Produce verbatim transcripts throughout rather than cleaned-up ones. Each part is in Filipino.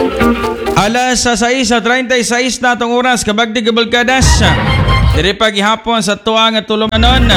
Alas sa sais sa treinta y seis na itong oras, kabagdi kabalkadas. Diri pa gihapon sa tuang at tulong anon.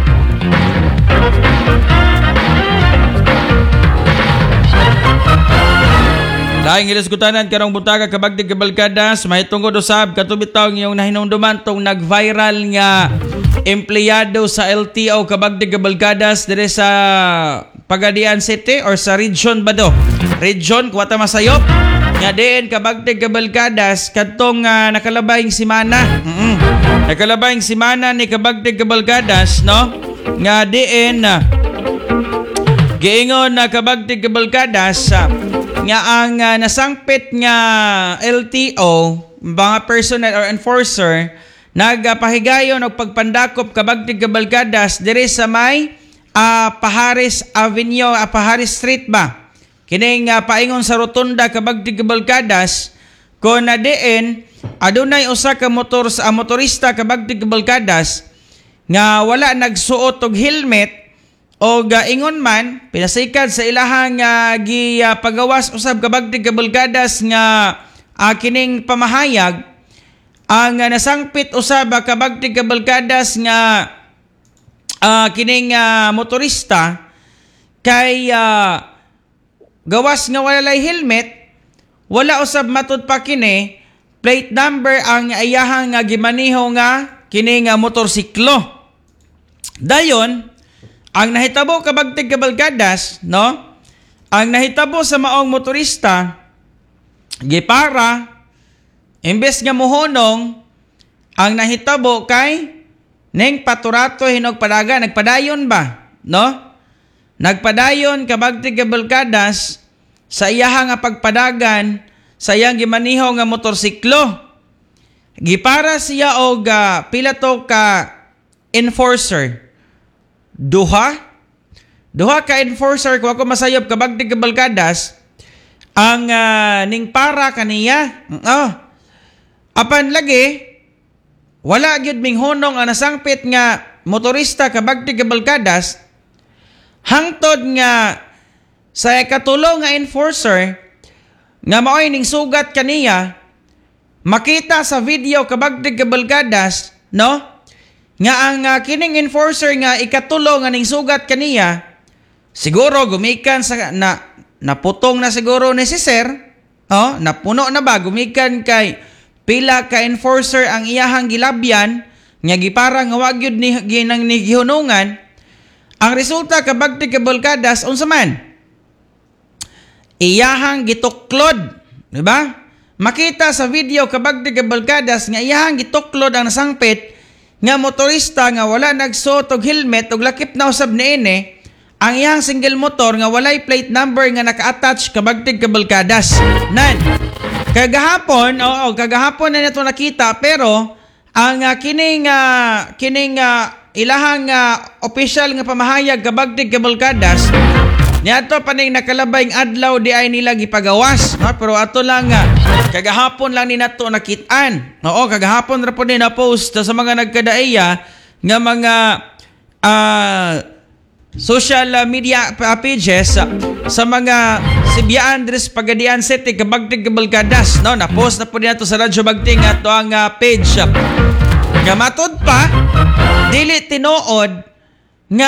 Laing ilisgutanan karong buntaga kabagdi kabalkadas, mahitungod usab katubitaw ngayong nahinumduman tong nag-viral nga empleyado sa L T O kabagdi kabalkadas diri sa Pagadian City or sa region ba do? Region kuwata masayop. Nga diin kabagdi kabalkadas kadtong uh, nakalabayng simana. Mm-mm. Nakalabayng simana ni kabagdi kabalkadas, no? Nga diin uh, giingon na kabagdi kabalkadas uh, nga ang uh, nasangpit nga L T O, mga personnel or enforcer, nagapahigayon og pagpandakop kabagdi kabalkadas diri sa may uh, Paharis Avenue, uh, Paharis Street ba? Kining uh, paingon sa rotunda kabagdi kabalkadas kun na diin adunay usa ka motor sa uh, motorista kabagdi kabalkadas nga wala nagsuot og helmet o uh, ingon man pinasikat sa ilahang uh, gi uh, pagawas usab kabagdi kabalkadas nga uh, kining pamahayag ang uh, nasangpit usab kabagdi kabalkadas nga uh, kining uh, motorista kay uh, gawas nga walay helmet, wala usab matud pa kini plate number ang ayahang nga gimaniho nga kini nga motorsiklo. Dayon ang nahitabo kabagtig kabalkadas, no? Ang nahitabo sa maong motorista gipara imbes nga mohonong ang nahitabo kay ning paturato hinog padaga nagpadayon ba, no? Nagpadayon kabagtig kabalkadas sa iyahang nga pagpadagan sa iyang gimaniho nga motorsiklo. Gipara siya og uh, pila to ka enforcer. Duha? Duha ka enforcer kung ako masayop kabagtig kabalkadas ang uh, ning para kaniya. Oh. Apan lagi wala gyud ming honong ang nasangpit nga motorista kabagtig kabalkadas hangtod nga sa ikatulo nga enforcer nga maoy ning sugat kaniya makita sa video kabagdig kabalkadas, no? Nga ang uh, kining enforcer nga ikatulo nga ning sugat kaniya siguro gumikan sa na naputong na siguro ni si sir, oh, napuno na ba gumikan kay pila ka enforcer ang iyahang gilabyan nga gipara nga wa gyud ni ginang ni gihunungan. Ang resulta kabagtig kabalkadas unsa man? Iyahang gituklod, di ba? Makita sa video kabagdig kabalkadas nga iyahang gituklod ang nasangpit nga motorista nga wala nagsuot og helmet og lakip na usab niini ang iyang single motor nga walay plate number nga naka-attach kabagdig kabalkadas. Nan. Kagahapon, oo, kagahapon na nato nakita pero ang uh, kining uh, kining uh, ilahang uh, official nga pamahayag kabagdig kabalkadas niadto paning nakalabayng adlaw di ay nila gipagawas, no? Pero ato lang nga uh, kagahapon lang ni nato nakit-an. Oo, kagahapon ra pud ni na post sa mga nagkadaiya nga mga uh, social media pages uh, sa mga Sibyaan dres Pagadian City kabagdig kabalkadas, no? Na post na pud nato sa Radyo Bagting ato ang uh, page. Nga matud pa dili tinuod nga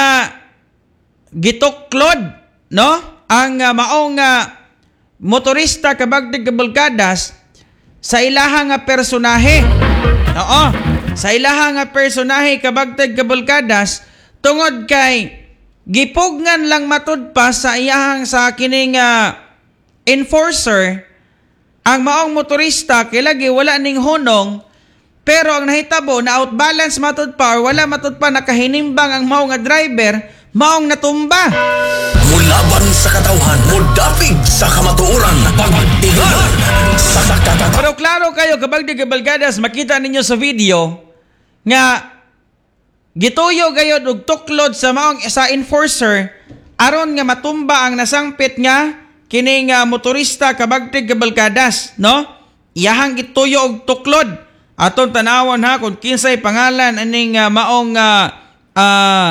gituklod, no? Ang uh, maong uh, motorista kabagdig kabalkadas sa ilahang nga personahe. Oo, sa ilahang nga personahe kabagdig kabalkadas tungod kay gipugngan lang matud pa sa iyahang sa kining uh, enforcer ang maong motorista kay lagi wala ning honong. Pero ang nahitabo na outbalance matud pa or wala matud pa nakahinimbang ang mao nga driver, maong natumba. Mulaban sa katawhan, mudapig sa kamatuoran, pagtingan sa katataw. Pero klaro kayo kabagdig kabalkadas, makita ninyo sa video nga gituyo gayod og tuklod sa maong sa enforcer aron nga matumba ang nasangpit nga kining uh, motorista kabagdig kabalkadas, no? Iyahang gituyo og tuklod. Atong tanawon ha kung kinsay pangalan aning uh, maong uh, uh,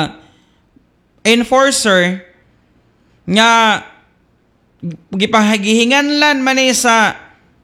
enforcer nga gipahagihinganlan man sa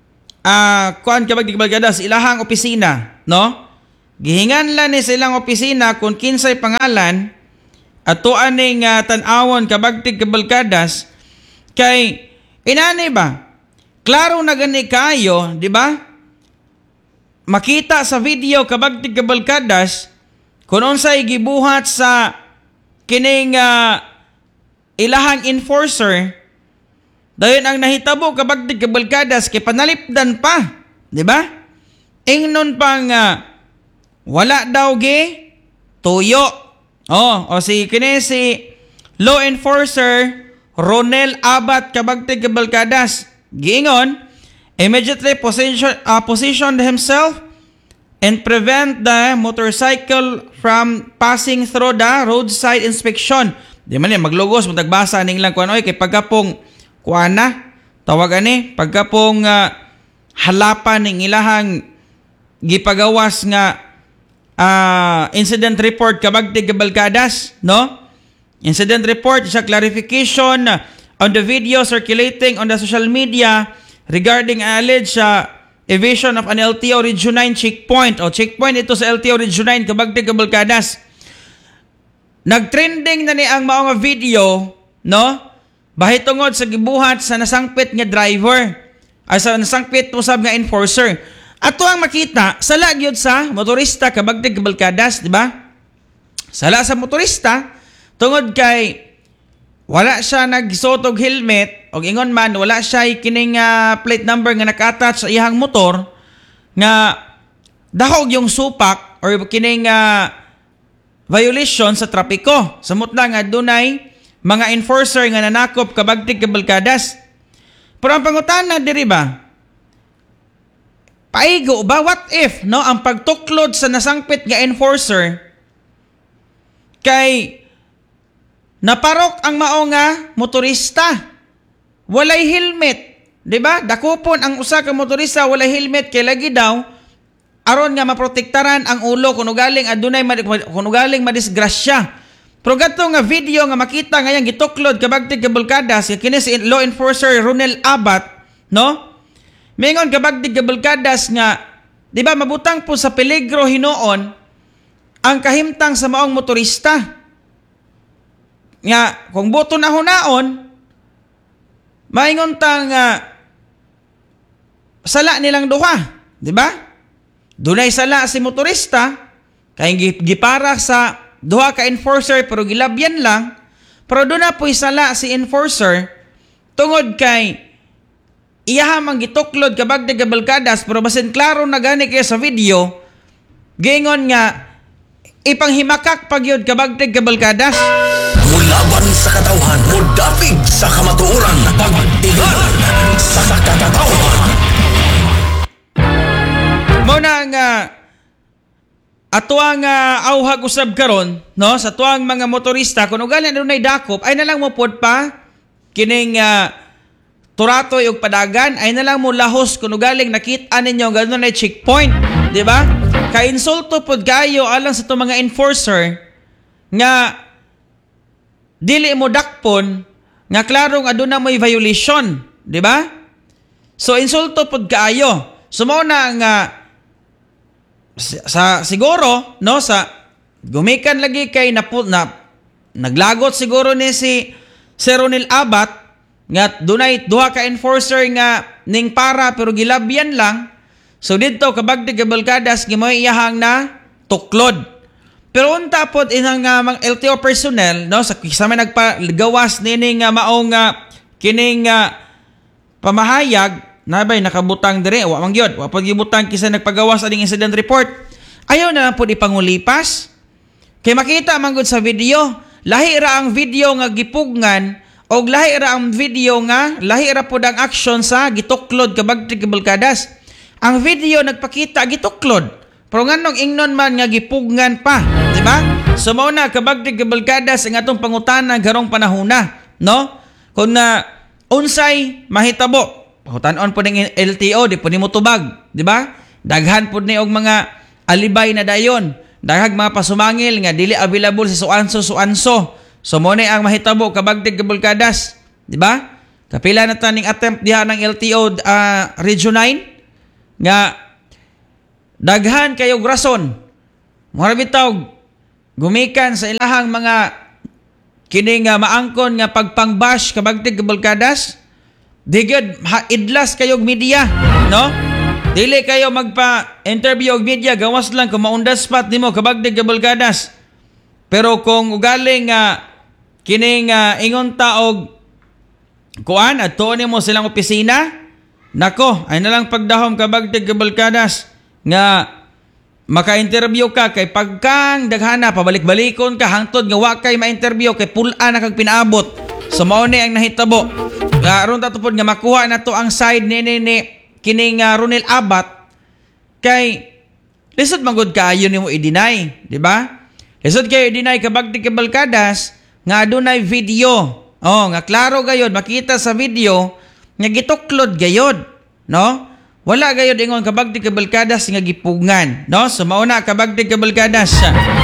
ah kuan kabag di kabalkadas ilahang opisina, no? Gihinganlan ni silang opisina kung kinsay pangalan ato aning uh, tan-awon kabag di kabalkadas kay inani ba? Klaro na gani kayo, di ba? Makita sa video kabag di kabalkadas kung unsay gibuhat sa kining uh, ilahang enforcer. Dayon ang nahitabo kabag di kabalkadas kay panalipdan pa, di ba? Ingnon pang uh, wala daw gi tuyo. Oh, o si kini si law enforcer Ronel Abat kabag di kabalkadas. Giingon, immediately position, uh, positioned himself and prevent the motorcycle from passing through the roadside inspection. Di man yan, maglugos, magtagbasa ning lang kuan oy kay pagkapong kuana, tawag ani, pagkapong uh, halapan ning ilahang gipagawas nga uh, incident report kabag di kabalkadas, no? Incident report sa clarification on the video circulating on the social media regarding alleged uh, evasion of an L T O Region nine checkpoint o checkpoint ito sa L T O Region nine kabag di kabalkadas. Nagtrending na ni ang mao nga video, no? Bahitungod sa gibuhat sa nasangpit nga driver ay sa nasangpit usab nga enforcer. Ato ang makita sala gyud sa motorista kabag di kabalkadas, di ba? Sala sa motorista tungod kay wala siya nagsuot og helmet o ingon man wala siya kining uh, plate number nga naka-attach sa iyang motor nga dahog yung supak or kining uh, violation sa trapiko. Samot na nga dunay mga enforcer nga nanakop kabag di kabalkadas. Pero ang pangutana diri ba? Paigo ba what if no ang pagtuklod sa nasangpit nga enforcer kay naparok ang mao nga motorista. Walay helmet, di ba? Dakupon ang usa ka motorista walay helmet kay lagi daw aron nga maprotektaran ang ulo kuno galing adunay kuno galing madisgrasya. Pero gato nga video nga makita ngayang gituklod kabag di kabalkadas kini si law enforcer Ronel Abat, no? Mingon kabag di kabalkadas nga di ba mabutang po sa peligro hinuon ang kahimtang sa maong motorista. Nga kung buto na hunaon maingon tang uh, sala nilang duha, di ba? Dunay sala si motorista kay gipara sa duha ka enforcer pero gilabyan lang, pero doon na po'y sala si enforcer tungod kay iyaha mang gituklod kabag di kabalkadas pero basin klaro na gani kayo sa video gingon nga ipanghimakak pagyod kabag di kabalkadas. Mulaban sa katawhan, mudapig sa kamatuoran, pagtigan sa katatawahan. Muna nga ato ang uh, auhag usab karon, no, sa tuang mga motorista kung ugali na dunay dakop ay nalang mo pod pa kining uh, turatoy og padagan ay nalang mo lahos kung ugaling nakita ninyo gano'n na checkpoint, di ba? Kay insulto pod kayo alang sa to mga enforcer nga dili mo dakpon nga klarong aduna mo'y violation, di ba? So insulto pod kaayo. Sumo na nga sa siguro no sa gumikan lagi kay na, na naglagot siguro ni si Sir Ronel Abat nga dunay duha ka enforcer nga ning para pero gilabyan lang. So didto kabag di kabalkadas gimoy iyahang na tuklod. Pero unta pod inang uh, mga L T O personnel no sa sa may nagpagawas nini nga maong uh, kining uh, pamahayag nabay nakabutang dire wa man gyud wa pud gibutang kisa nagpagawas aning incident report. Ayaw na lang pud ipangulipas kay makita man gud sa video lahi ra ang video nga gipugngan og lahi ra ang video nga lahi ra pud ang action sa gituklod kabag di kabalkadas. Ang video nagpakita gituklod pero nganong ingnon man nga gipugngan pa, di ba? So mao na kabag di kabalkadas ang atong pangutana garong panahona, no? Kung na unsay mahitabo pahutanon po ng L T O, di po ni mo tubag, di ba? Daghan po ni og mga alibay na dayon. Daghag mga pasumangil nga dili available sa suanso-suanso. So mo ni ang mahitabo kabag di kabalkadas, di ba? Kapila na taning attempt diha ng L T O uh, Region nine nga daghan kayo rason mura bitaw gumikan sa ilahang mga kini nga maangkon nga pagpangbash kabagtig kabalkadas. Di gyud idlas kayog media, no? Dili kayo magpa-interview og media, gawas lang kung maunda spot nimo kabagdig kabalkadas. Pero kung ugaling nga uh, kining uh, ingon ta og kuan adto nimo silang opisina, nako, ay na lang pagdahom kabagtig kabalkadas nga maka-interview ka kay pagkang daghana pabalik-balikon ka hangtod nga wa kay ma-interview kay pula na kag pinaabot. So mao ni ang nahitabo. Aron ta tupod nga makuha na to ang side ni ni, ni kining uh, Ronel Abat kay lisod magud kaayo nimo i-deny, di ba? Lisod kayo i-deny kabagtig kabalkadas nga adunay video. Oh, nga klaro gayod makita sa video nga gituklod gayod, no? Wala gayod ingon kabagtig kabalkadas nga gipugngan, no? So mao na kabagtig kabalkadas.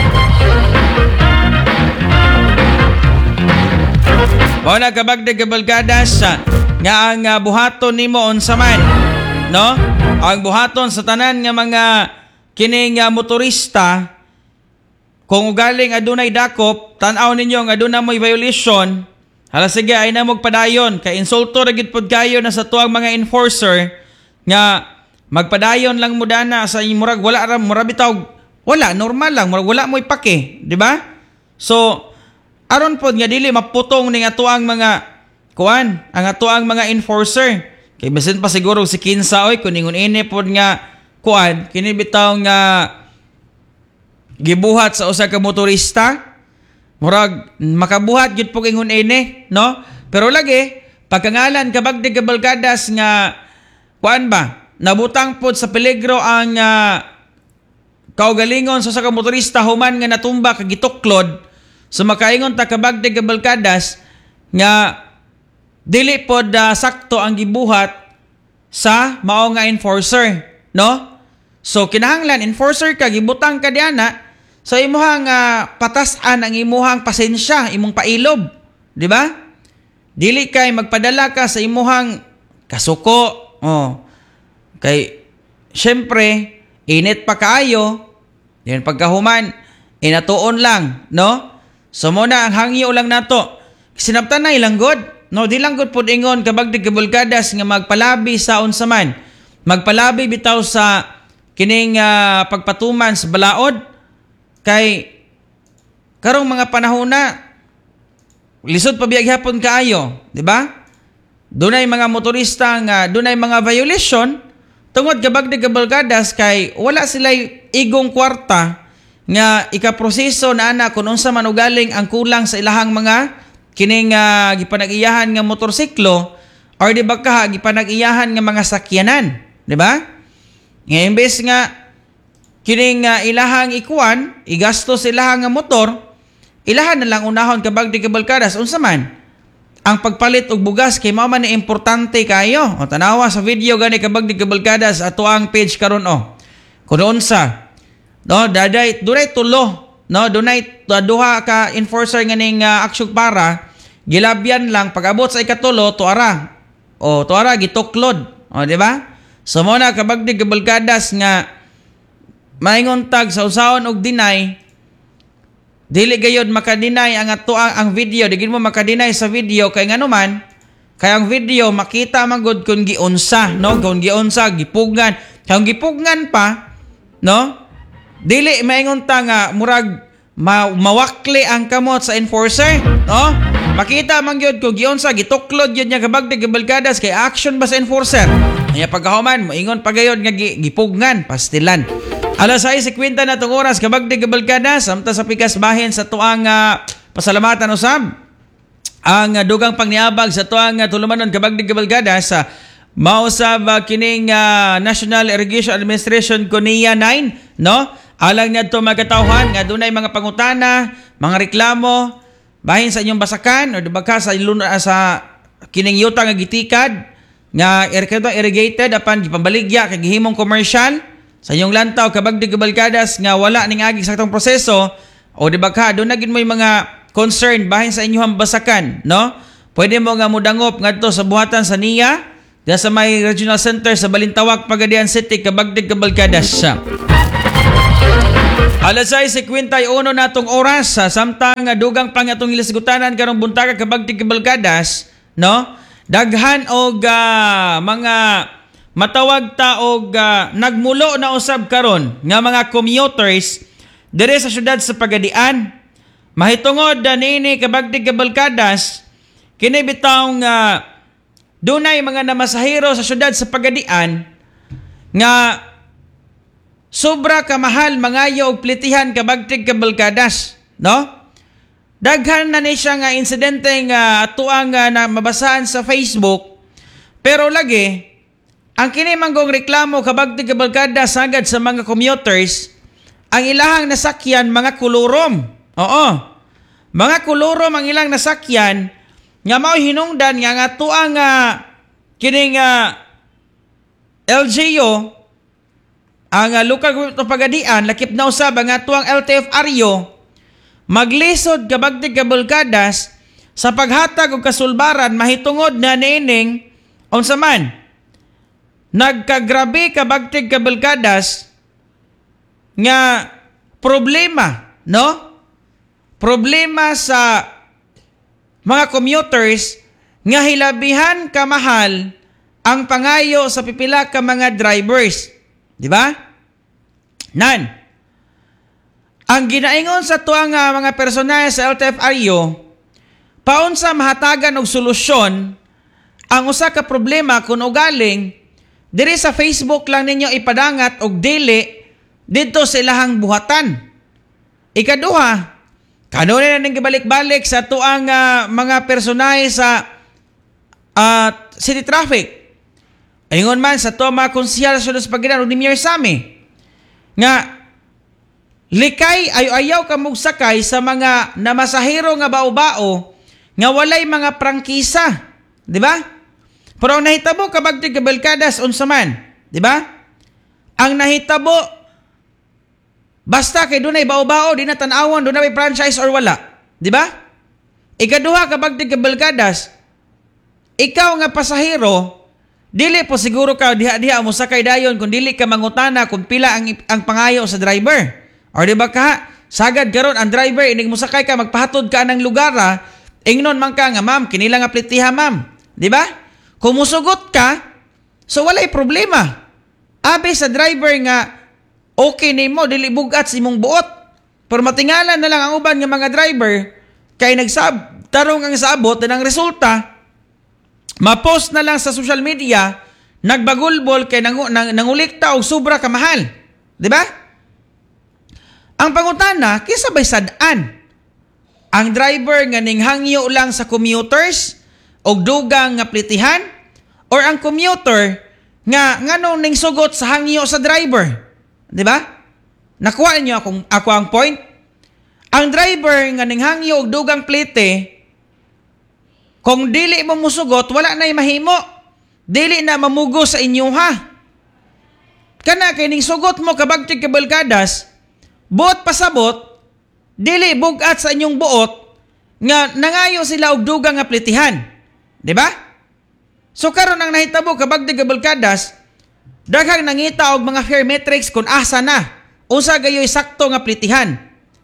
Mao na kabagtig kabalkadas nga ang uh, buhaton nimo unsa man, no? Ang buhaton sa tanan nga mga kining uh, motorista kung ugaling adunay dakop, tan-aw ninyo nga aduna moy violation, hala sige ay na magpadayon kay insulto ra gid pod kayo na sa tuang mga enforcer nga magpadayon lang mo dana sa murag wala ra murag bitaw wala normal lang murag wala moy pake, di ba? So aron pod nga dili maputong ning atuang mga kuan ang atuang mga enforcer kay bisan pa siguro si kinsa oy kun ingon ini pod nga kuan kini bitaw nga gibuhat sa usa ka motorista murag makabuhat gid pug ingon ini, no? Pero lagi pagkangalan kabagdig kabalkadas nga kuan ba nabutang pod sa peligro ang uh, kaugalingon sa usa ka motorista human nga natumba kag gituklod. So makaingon ta kabagdig kabalkadas nga dili pod uh, sakto ang gibuhat sa mao nga enforcer, no? So kinahanglan enforcer ka gibutang ka diana sa imuhang uh, patasan ang imuhang pasensya, imong pailob, di ba? Dili kay magpadala ka sa imuhang kasuko. Oh. Kay syempre init pa kaayo, yan pagkahuman inatuon lang, no? So mo na ang hangyo lang nato. Sinabtan na ilang god, no? Di lang god pud ingon kabagdig kabalkadas nga magpalabi sa unsa man. Magpalabi bitaw sa kining uh, pagpatuman sa balaod kay karong mga panahon na lisod pa biyag hapon kaayo, di ba? Dunay mga motorista nga dunay mga violation tungod kabagdig kabalkadas kay wala sila igong kwarta nga ikaproseso na ana kung unsa man ugaling ang kulang sa ilahang mga kining uh, gipanag-iyahan nga motorsiklo or di ba ka gipanag-iyahan nga mga sakyanan, di ba? Nga imbes nga kining uh, ilahang ikuan igastos ilahang nga motor, ilahan na lang unahon kabagdig kabalkadas unsa man ang pagpalit og bugas kay mao man ni importante kayo. O tanawa sa video gani kabagdig kabalkadas ato ang page karon o. Kun unsa no daday dunay tulo, no dunay duha ka enforcer nganing uh, aksyon para gilabyan lang pag-abot sa ikatulo tuara. O tuara gituklod. O di ba? So mo na kabagdig kabalkadas nga maingon tag sa usaon og deny. Dili gayud makadinay ang ato ang, ang video, digid mo makadinay sa video kay ngano man kay ang video makita man gud kun giunsa, no? Kun giunsa gipugngan, kung gipugngan pa, no? Dili maingon ta nga murag ma, mawakli ang kamot sa enforcer, no? Makita man gyud kung giunsa gituklod gyud niya kabagdig kabalkadas kay action ba sa enforcer. Nya pagkahuman moingon pa gayud nga gipugngan, pastilan. Alas sais kwenta na itong oras kabagdig kabalkadas samta sa pikas bahin sa tuang uh, pasalamatan usab ang uh, dugang pangniabag sa tuang uh, tulumanon kabagdig kabalkadas sa uh, mausab uh, kining uh, National Irrigation Administration Konia nine, no? Alang niya ito magkatauhan nga dunay mga pangutana, mga reklamo bahin sa inyong basakan o diba ka sa, uh, sa kining yuta nga gitikad nga irrigated apan gipabaligya kay gihimong commercial sa inyong lantaw kabagdig kabalkadas nga wala ning agi saktong proseso o di ba ka doon na gid mo yung mga concern bahin sa inyong basakan, no? Pwede mo nga mudangop ngadto sa buhatan sa niya, Diya sa may regional center sa Balintawak, Pagadian City, Kabagdig, Cabalcadas. Alas seis fifty-one natong oras, sa samtang uh, dugang pang atong ilasgutanan karong buntaga Kabagdig, Cabalcadas, no? Daghan og uh, mga matawag ta og uh, nagmulo na usab karon nga mga commuters dire sa syudad sa Pagadian. Mahitungod uh, nini Kabagdig, Cabalcadas, kini bitawng uh, dunay mga namasahero sa syudad sa Pagadian nga sobra kamahal mangayo og plitihan Kabagdig, Cabalcadas, no? Daghan na ni siya nga insidente nga atuang uh, na mabasahan sa Facebook, pero lagi ang kini manggong reklamo Kabagdig, Cabalcadas sagad sa mga commuters, ang ilahang nasakyan mga kulurom. Oo. Mga kulurom ang ilang nasakyan nga mao hinungdan nga nga atuang uh, kining uh, L G U, ang uh, Local Government of Pagadian, lakip na usab ang atuang L T F R O, maglisod Kabagdig, Cabalcadas sa paghatag og kasulbaran mahitungod na nining unsa man nagkagrabe Kabagdig, Cabalcadas nga problema, no? Problema sa mga commuters nga hilabihan kamahal ang pangayo sa pipila ka mga drivers. Di ba? Nan. Ang ginaingon sa tuang uh, mga personal sa L T F R O, paunsa mahatagan og solusyon ang usa ka problema kung ugaling diri sa Facebook lang ninyo ipadangat og dili dito sa ilahang buhatan. Ikaduha, kanunay na ning gibalik-balik sa tuang uh, mga personal sa uh, city traffic. Ayingon man sa to mga konsyal sa Pagadian ni Mayor Sammy nga likay ayaw-ayaw ka mugsakay sa mga namasahero nga bao-bao nga walay mga prangkisa, di ba? Pero ang nahitabo Kabagdig, Cabalcadas unsa man, di ba? Ang nahitabo basta kay dunay bao-bao di na tan-awon dunay franchise or wala, di ba? Ikaduha Kabagdig, Cabalcadas, ikaw nga pasahero, dili po siguro ka diha-diha mo sakay dayon kung dili ka mangutana kung pila ang ang pangayo sa driver. Or di ba ka sagad karon ang driver inig mo sakay ka magpahatod ka ng lugar, ingnon man ka nga ma'am kinila nga plitiha ma'am, di ba? Kung musugot ka, so walay problema. Abi sa driver nga okay nimo dili bugat sa imong buot. Pero matingalan na lang ang uban nga mga driver kay nagsab tarong ang saabot na ng resulta ma-post na lang sa social media, nagbagulbol kay nang, nang, nangulikta og sobra kamahal. Di ba? Ang pangutana, kisa ba'y sadaan? Ang driver nga ninghangyo lang sa commuters og dugang nga plitihan? Or ang commuter nga nganong ning sugot sa hangyo sa driver? Di ba? Nakuha niyo akong, ako ang point? Ang driver nga ninghangyo og dugang plite, kung dili mo musugot, wala na'y mahimo. Dili na mamugo sa inyo ha. Kana kining sugot mo Kabagdig, Cabalcadas, buot pasabot, dili bugat sa inyong buot, nga nangayo sila og dugang nga plitihan. Di ba? So karon ang nahitabo Kabagdig, Cabalcadas, daghang nangita og mga fare metrics kung asa na, unsa gayoy sakto nga plitihan.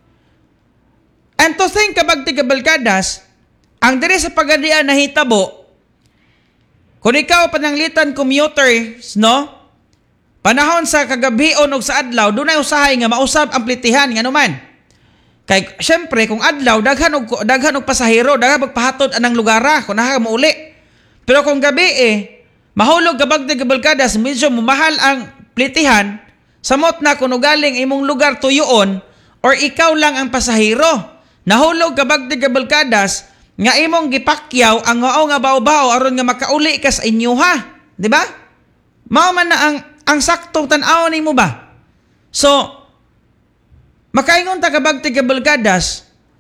And to think Kabagdig, Cabalcadas, ang diri sa Pagadian nahitabo, kung ikaw pananglitan commuters, no? Panahon sa kagabion o sa adlaw, dunay usahay nga mausab ang plitihan nga naman. Kay syempre kung adlaw daghan og daghan og pasahero, daghan magpahatod anang lugara kung naha mo uli. Pero kung gabi eh, mahulog Kabagdig, Cabalcadas, medyo mumahal ang plitihan, samot na kung galing imong lugar tuyoon or ikaw lang ang pasahero. Nahulog Kabagdig, Cabalcadas, nga imong gipakyaw ang ngao nga bao-bao aron nga makauli ka sa inyo ha, di ba? Mao man na ang ang saktong tan-aw nimo ba? So makaingon ta Kabagdig, Cabalcadas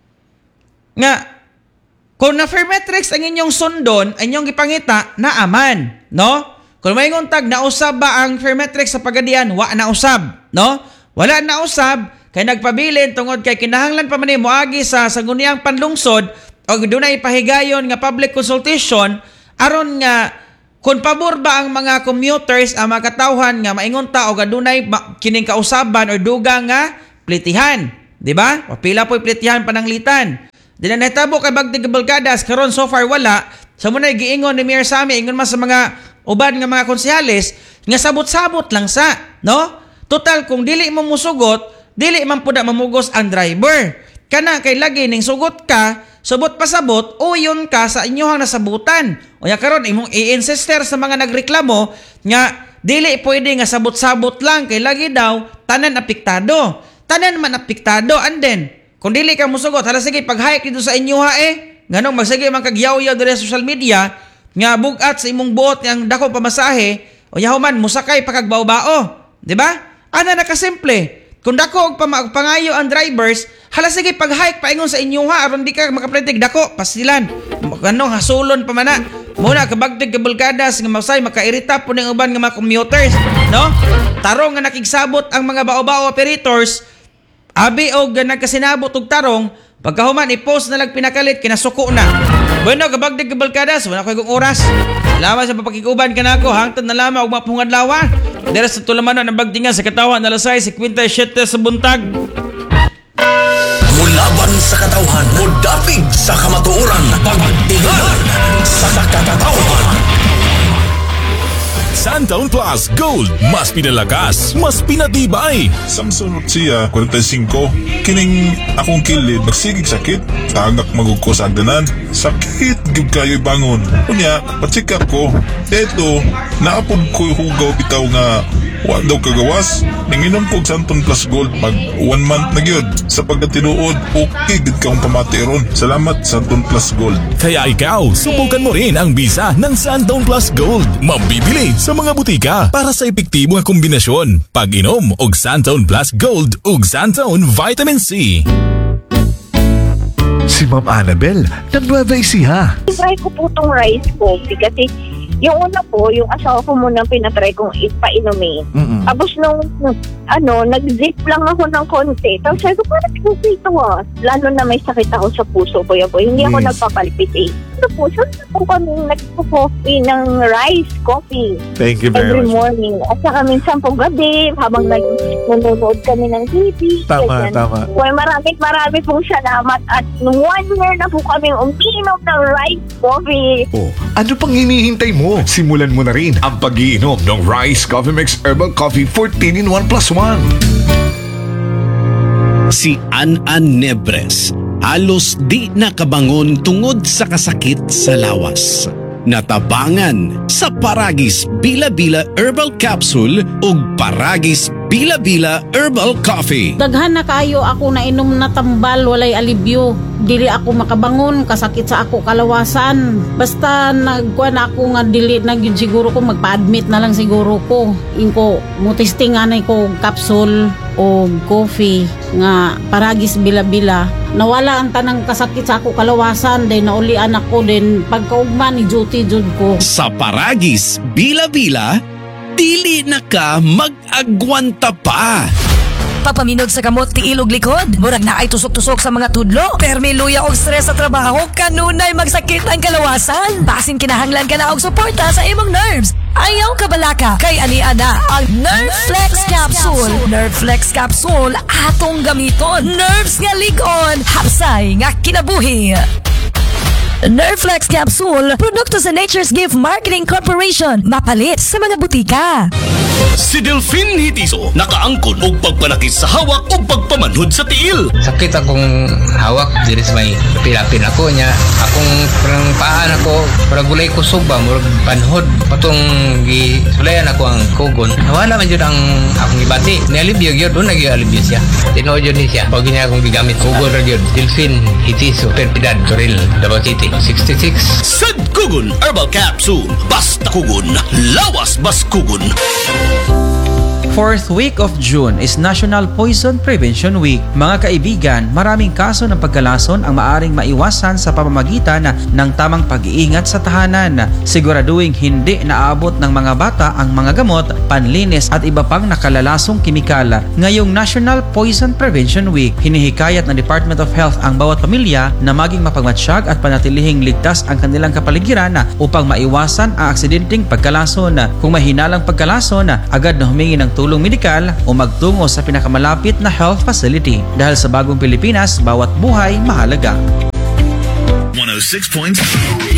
nga kung na fare metrics ang inyong sundon, ang inyong gipangita na aman, no? Kung maingon tag nausab ba ang fare metrics sa Pagadian, wa na usab, no? Wala na usab kay nagpabilin tungod kay kinahanglan pa man ni moagi sa sangguniang panlungsod o dunay pahigayon nga public consultation aron nga Kung pabor ba ang mga commuters ang mga katawhan nga maingon ta o adunay ma- kining kausaban or duga nga plitihan, di ba? Pila po'y plitihan pananglitan. Di na nahitabo kay Bagtig Kabalkadas karon so far wala. Sa muna giingon ni Mayor Sammy ingon man sa mga uban nga mga konsehalis nga sabot-sabot lang sa, no? Total kung dili mo musugot, dili man pud mamugos ang driver. Kana kay lagi ning sugot ka, subot pasabot, uyon ka sa inyohang nasabutan. O ya karon imong i-insister sa mga nagreklamo nga dili pwede nga sabot-sabot lang kay lagi daw tanan apektado. Tanan man apektado and then kung dili ka musugot, hala sige pag-hike dito sa inyoha eh. Nganong magsige man kag yaw-yaw diri sa social media nga bugat sa imong buot yang dako pamasahe o yahuman musakay pa kag bao-bao, di ba? Ana nakasimple. Kung dako og pangayo ang drivers, hala sige pag-hike paingon sa inyoha aron di ka makapretig dako pasilan. Ganong hasulon pa man na. Muna kabagtig kabulkadas nga masay makairita po ning uban nga mga commuters, no? Tarong nga nakigsabot ang mga bao-bao operators, abi og nagkasinabot og tarong, pagkahuman i-post na lang pinakalit kinasuko na. Bueno, kabagtig kabulkadas, wala ko igong oras. Salamat sa papakikuban kanako, hangtod na lamang og mapungad lawa. Dere sa tulamanon ang bagtingan sa katawan na lasay si fifty-seven sa buntag. Mulaban sa katawhan, mudapig sa kamatuoran, pagtingan sa katatawahan. Santaon Plus Gold, mas pinalakas, mas pinatibay. Samson siya, forty-five. Kining akong kilid, magsigig sakit. Tagak magugko sa agdanan. Sakit, gib kayo'y bangon. Kunya, pacheck up ko. Eto, naapod ko'y hugaw bitaw nga wa daw kagawas. Nanginom ko Santon Plus Gold pag one month na gyud. Sa pagkatinuod, okay gid kaong pamati ron. Salamat Santon Plus Gold. Kaya ikaw, subukan mo rin ang bisa ng Santaon Plus Gold. Mabibili sa mga butika para sa epektibo nga kombinasyon. Pag-inom og Santaon Plus Gold ug Santaon Vitamin C. Si Ma'am Annabel, ng Nueva Ecija. Try ko po itong rice coffee kasi yung una po, yung asawa ko muna pinatry kong ipainumin. Mm-mm. Tapos nung, ano, nag-zip lang ako ng konti. Tapos sabi ko, parang coffee ito ah. Lalo na may sakit ako sa puso ko yan po. Hindi ako Yes. nagpapalpitate. Ano po, saan na po kami nagpo-coffee ng rice coffee Thank you very every much. morning. At saka minsan po gabi, habang nag-nanonood kami ng T V. Tama, ganyan. tama. Well, maraming maraming pong salamat. At nung one year na po kami uminom ng rice coffee. Oh, ano pang hinihintay mo? Simulan mo na rin ang pag-iinom ng Rice Coffee Mix Herbal Coffee fourteen in one plus one. Si An-An Nebres halos di nakabangon tungod sa kasakit sa lawas. Natabangan sa Paragis Bila-Bila Herbal Capsule ug Paragis Bila-Bila Herbal Coffee. Daghan na kayo ako na inom na tambal, walay alibyo. Dili ako makabangon, kasakit sa ako kalawasan. Basta nagkuha na ako nga dili na yun siguro ko, magpa-admit na lang siguro ko. Inko, mutisting nga na ko capsule o coffee nga Paragis Bila-Bila. Nawala ang tanang kasakit sa ako kalawasan, then naulian ako, then pagkaugma ni duty jud ko. Sa Paragis Bila-Bila, dili na ka mag-agwanta pa. Papaminog sa kamot ti ilog likod. Murag na ay tusok-tusok sa mga tudlo. Permi luya og stress sa trabaho. Kanunay magsakit ang kalawasan. Basin kinahanglan ka na og suporta sa imong nerves. Ayaw ka balaka. Kay ani ana ang Nerve Flex Capsule. Nerve Flex Capsule atong gamiton. Nerves nga ligon. Hapsay nga kinabuhi. Nerflex Capsule, produkto sa Nature's Gift Marketing Corporation. Mapalit sa mga butika. Si Delphine Hitiso nakaangkon og pagpanakis sa hawak o pagpamanhod sa tiil. Sakit akong hawak diri sa may pilapin ako niya. Akong parang paan ako, parang gulay kusog ba, murag panhod. Patong gisulayan ako ang kugon. Nawala man yun ang akong ibati. Nialibyo yun, doon nag-ialibyo siya. Tinood yun ni siya. Pag niya akong gigamit, kugon rin yun. Delphine Hitiso, Perpidad, Toril, Davao City, sixty-six. Sad Kugon Herbal Capsule. Basta kugon, lawas bas kugon. Fourth week of June is National Poison Prevention Week. Mga kaibigan, maraming kaso ng pagkalason ang maaring maiwasan sa pamamagitan ng tamang pag-iingat sa tahanan. Siguraduhin hindi naabot ng mga bata ang mga gamot, panlinis at iba pang nakalalasong kimikal. Ngayong National Poison Prevention Week, hinihikayat ng Department of Health ang bawat pamilya na maging mapagmatsyag at panatilihing ligtas ang kanilang kapaligiran upang maiwasan ang aksidenteng pagkalason. Kung mahinalang pagkalason, agad na humingi ng tulong medikal o magtungo sa pinakamalapit na health facility. Dahil sa bagong Pilipinas, bawat buhay mahalaga. one oh six point